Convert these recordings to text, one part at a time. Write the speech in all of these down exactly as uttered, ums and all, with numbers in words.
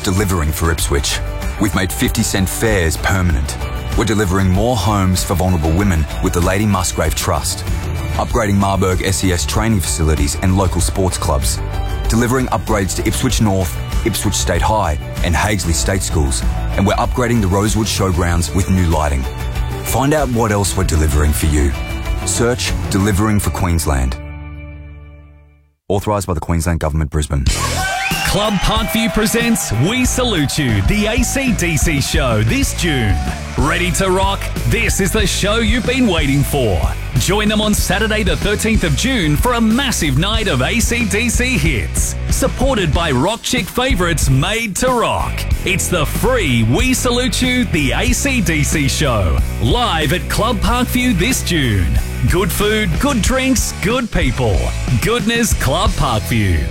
delivering for Ipswich. We've made fifty cent fares permanent. We're delivering more homes for vulnerable women with the Lady Musgrave Trust. Upgrading Marburg S E S training facilities and local sports clubs. Delivering upgrades to Ipswich North, Ipswich State High and Hagesley State Schools. And we're upgrading the Rosewood Showgrounds with new lighting. Find out what else we're delivering for you. Search Delivering for Queensland. Authorised by the Queensland Government, Brisbane. Club Parkview presents We Salute You, the A C D C show this June. Ready to rock? This is the show you've been waiting for. Join them on Saturday the thirteenth of June for a massive night of A C D C hits, supported by rock chick favourites Made to Rock. It's the free We Salute You, the A C D C show, live at Club Parkview this June. Good food, good drinks, good people. Goodness Club Parkview.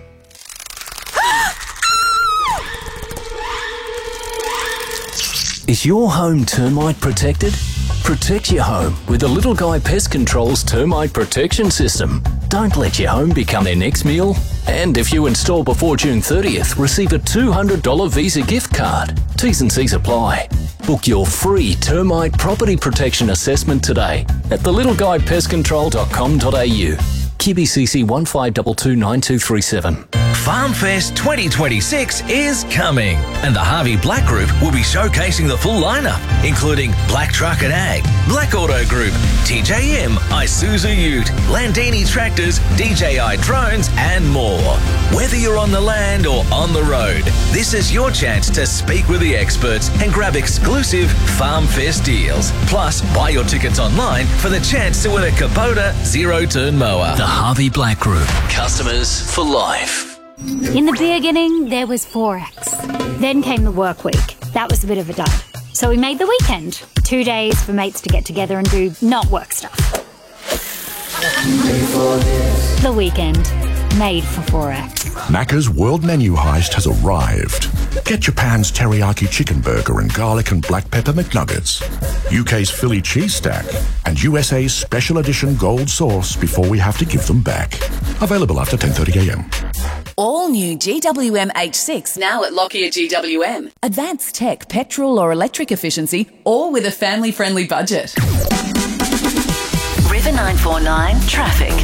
Is your home termite protected? Protect your home with the Little Guy Pest Control's termite protection system. Don't let your home become their next meal. And if you install before June thirtieth, receive a two hundred dollars Visa gift card. T's and C's apply. Book your free termite property protection assessment today at the little guy pest control dot com dot a u. Q B C C one five two two nine two three seven. FarmFest twenty twenty-six is coming, and the Harvey Black Group will be showcasing the full lineup, including Black Truck and Ag, Black Auto Group, T J M, Isuzu Ute, Landini Tractors, D J I Drones, and more. Whether you're on the land or on the road, this is your chance to speak with the experts and grab exclusive FarmFest deals. Plus, buy your tickets online for the chance to win a Kubota zero-turn mower. The Harvey Black Group. Customers for life. In the beginning, there was Forex. Then came the work week. That was a bit of a dud. So we made the weekend. Two days for mates to get together and do not work stuff. The weekend. Made for Forex. Macca's World Menu Heist has arrived. Get Japan's teriyaki chicken burger and garlic and black pepper McNuggets, U K's Philly cheese stack, and U S A's special edition gold sauce before we have to give them back. Available after ten thirty a m. All new G W M H six now at Lockyer G W M. Advanced tech, petrol or electric efficiency, all with a family-friendly budget. River nine four nine traffic.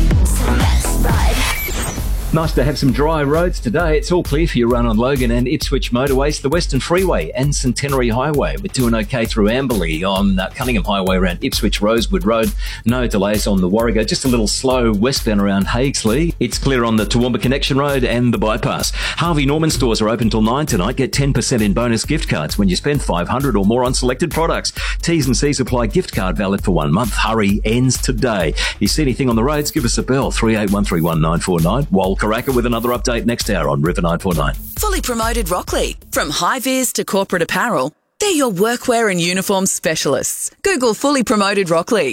Nice to have some dry roads today. It's all clear for your run on Logan and Ipswich motorways, the Western Freeway and Centenary Highway. We're doing okay through Amberley on uh, Cunningham Highway around Ipswich Rosewood Road. No delays on the Warrego. Just a little slow westbound around Hagesley. It's clear on the Toowoomba Connection Road and the bypass. Harvey Norman stores are open till nine tonight. Get ten percent in bonus gift cards when you spend five hundred dollars or more on selected products. T's and C's apply. Gift card valid for one month. Hurry ends today. You see anything on the roads, give us a bell. three eight one three one nine four nine. Wal Karaka with another update next hour on River nine four nine. Fully promoted Rockley. From high-vis to corporate apparel, they're your workwear and uniform specialists. Google Fully Promoted Rockley.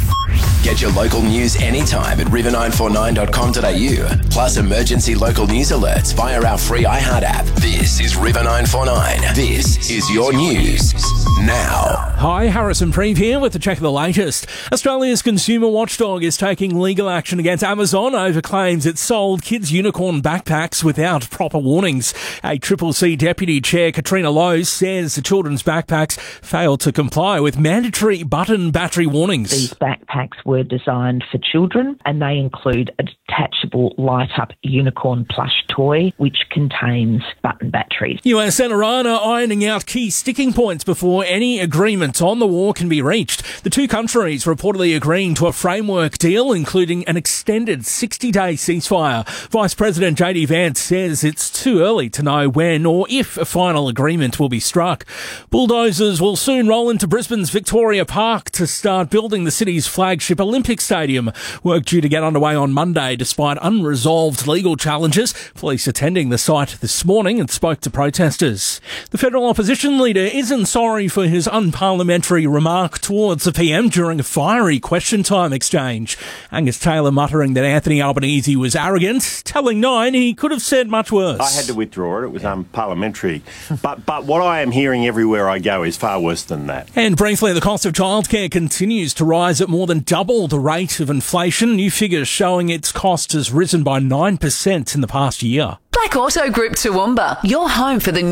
Get your local news anytime at river nine four nine dot com dot a u. Plus emergency local news alerts via our free iHeart app. This is River nine four nine. This is your news now. Hi, Harrison Preeve here with a check of the latest. Australia's consumer watchdog is taking legal action against Amazon over claims it sold kids' unicorn backpacks without proper warnings. A Triple C Deputy Chair Katrina Lowe says the children's backpacks failed to comply with mandatory button battery warnings. These backpacks were designed for children and they include a detachable light-up unicorn plush toy which contains button batteries. U S and Iran are ironing out key sticking points before any agreement on the war can be reached. The two countries reportedly agreeing to a framework deal including an extended sixty-day ceasefire. Vice President J D Vance says it's too early to know when or if a final agreement will be struck. Bulldozers will soon roll into Brisbane's Victoria Park to start building the city's flagship Olympic Stadium. Work due to get underway on Monday despite unresolved legal challenges. Police attending the site this morning and spoke to protesters. The federal opposition leader isn't sorry for his unparliamentary remark towards the P M during a fiery question time exchange. Angus Taylor muttering that Anthony Albanese was arrogant, telling Nine he could have said much worse. I had to withdraw it. It was unparliamentary. but, but what I am hearing everywhere I go is far worse than that. And briefly, the cost of childcare continues to rise at more than double the rate of inflation. New figures showing its cost has risen by nine percent in the past year. Black Auto Group Toowoomba, your home for the